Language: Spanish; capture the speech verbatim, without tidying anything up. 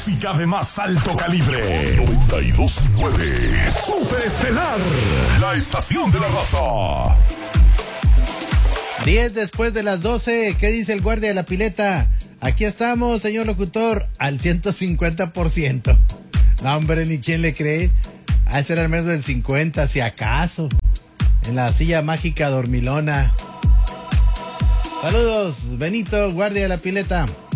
música de más alto calibre. noventa y dos punto nueve. Super Estelar, la estación de la raza. diez después de las doce. ¿Qué dice el guardia de la pileta? Aquí estamos, señor locutor, al ciento cincuenta por ciento. No, hombre, ni quién le cree. A ser al menos del cincuenta, si acaso. En la silla mágica dormilona. Saludos, Benito, guardia de la pileta.